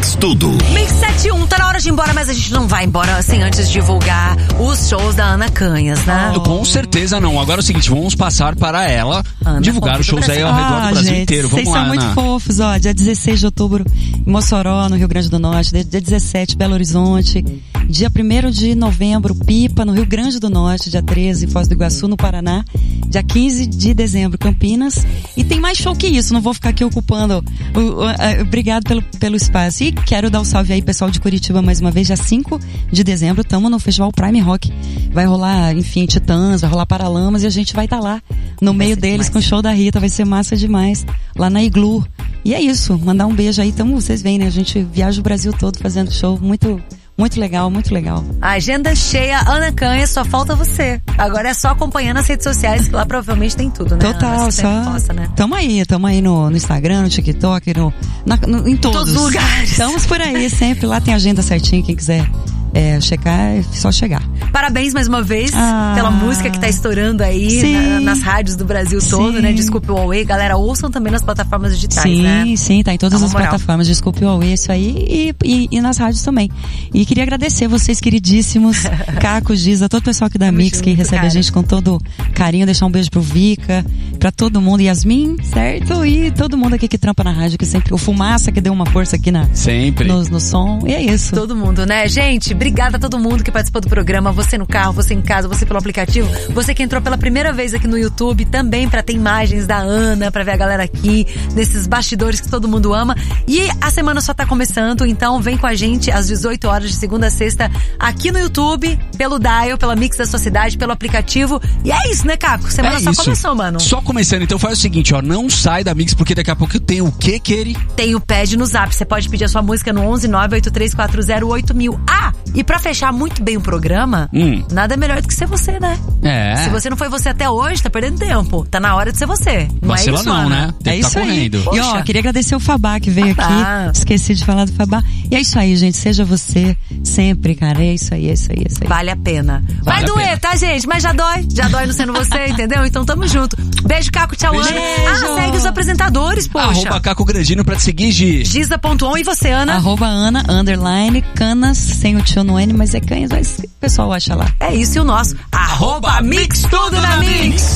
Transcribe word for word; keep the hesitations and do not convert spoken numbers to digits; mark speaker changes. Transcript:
Speaker 1: Mix Tudo.
Speaker 2: Mix sete um, tá na hora de ir embora, mas a gente não vai embora sem antes divulgar os shows da Ana Canhas, né?
Speaker 3: Oh. Com certeza não. Agora é o seguinte, vamos passar para ela Ana, divulgar os shows aí ao redor
Speaker 4: ah,
Speaker 3: do Brasil
Speaker 4: gente,
Speaker 3: inteiro. Vamos
Speaker 4: vocês
Speaker 3: lá,
Speaker 4: são
Speaker 3: Ana.
Speaker 4: muito fofos, ó. Dia dezesseis de outubro em Mossoró, no Rio Grande do Norte. Dia dezessete, Belo Horizonte. Dia primeiro de novembro, Pipa, no Rio Grande do Norte. Dia treze, Foz do Iguaçu, no Paraná. Dia quinze de dezembro, Campinas. E tem mais show que isso, não vou ficar aqui ocupando. O, o, a, obrigado pelo, pelo espaço. E quero dar um salve aí, pessoal de Curitiba, mais uma vez. Dia cinco de dezembro, tamo no Festival Prime Rock. Vai rolar, enfim, Titãs, vai rolar Paralamas e a gente vai estar tá lá, no vai meio deles, demais. Com o show da Rita. Vai ser massa demais, lá na Iglu. E é isso, mandar um beijo aí. Então, vocês veem, né? A gente viaja o Brasil todo fazendo show. Muito... Muito legal, muito legal.
Speaker 2: A agenda cheia, Ana Canhas, só falta você. Agora é só acompanhando as redes sociais, que lá provavelmente tem tudo, né?
Speaker 4: Total,
Speaker 2: Ana,
Speaker 4: só.
Speaker 2: Posta, né?
Speaker 4: Tamo aí, tamo aí no, no Instagram, no TikTok, no, na, no, em todos.
Speaker 2: Todos os lugares.
Speaker 4: Estamos por aí, sempre. Lá tem agenda certinha, quem quiser é, checar, é só chegar.
Speaker 2: Parabéns mais uma vez
Speaker 4: ah,
Speaker 2: pela música que tá estourando aí na, nas rádios do Brasil sim. todo, né? Desculpe o Huawei. Galera, ouçam também nas plataformas digitais,
Speaker 4: sim,
Speaker 2: né?
Speaker 4: Sim, sim, tá em todas
Speaker 2: Dá
Speaker 4: as
Speaker 2: moral.
Speaker 4: plataformas. Desculpe o Huawei, isso aí. E, e, e nas rádios também. E queria agradecer vocês, queridíssimos. Caco, Giza, todo o pessoal aqui da Muito Mix, junto, que recebe cara. a gente com todo carinho. Deixar um beijo pro Vika, pra todo mundo. Yasmin, certo? E todo mundo aqui que trampa na rádio, que sempre... O Fumaça, que deu uma força aqui na...
Speaker 3: Sempre.
Speaker 4: No, no som. E é isso.
Speaker 2: Todo mundo, né? Gente, obrigada a todo mundo que participou do programa. Você no carro, você em casa, você pelo aplicativo. Você que entrou pela primeira vez aqui no YouTube também pra ter imagens da Ana, pra ver a galera aqui, nesses bastidores que todo mundo ama. E a semana só tá começando, então vem com a gente às dezoito horas de segunda a sexta aqui no YouTube, pelo Dial, pela Mix da sua cidade, pelo aplicativo. E é isso, né, Caco? Semana
Speaker 3: é
Speaker 2: só
Speaker 3: isso.
Speaker 2: começou, mano.
Speaker 3: Só começando, então faz o seguinte, ó, não sai da Mix, porque daqui a pouco tem o que, Keri?
Speaker 2: Tem o Pede no Zap. Você pode pedir a sua música no onze nove oito três quatro zero oito mil. Ah, e pra fechar muito bem o programa, hum. nada melhor do que ser você, né?
Speaker 3: É.
Speaker 2: Se você não foi você até hoje, tá perdendo tempo. Tá na hora de ser você. Não
Speaker 3: Vacila
Speaker 2: é isso,
Speaker 3: não,
Speaker 2: Ana?
Speaker 3: né? Tem
Speaker 4: é
Speaker 3: que
Speaker 4: isso
Speaker 3: tá
Speaker 4: aí.
Speaker 3: correndo.
Speaker 4: E ó, queria agradecer o Fabá que veio Fabá. aqui. Esqueci de falar do Fabá. E é isso aí, gente. Seja você sempre, cara. É isso aí, é isso aí, é isso aí.
Speaker 2: Vale a pena. Vai
Speaker 3: vale
Speaker 2: doer,
Speaker 3: pena.
Speaker 2: tá, gente? Mas já dói. Já dói não sendo você, entendeu? Então tamo junto. Beijo, Caco. Tchau, Ana. Ah, segue os apresentadores, poxa.
Speaker 3: Arroba Caco Grandino pra te seguir, Gi.
Speaker 2: Giza ponto on. E você, Ana?
Speaker 4: Arroba Ana, underline, Canas, sem o tio no N, mas é Canhas, mas o pessoal acha lá.
Speaker 2: É isso, e o nosso. Arroba Mix Tudo na Mix.